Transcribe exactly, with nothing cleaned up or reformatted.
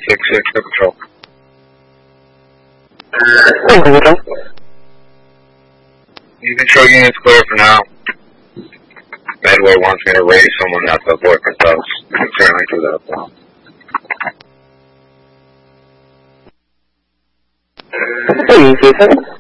six six, no control. You can show units clear for now. Medway wants me to raise someone at the boyfriend's house. I can certainly do that. Hey, Jason.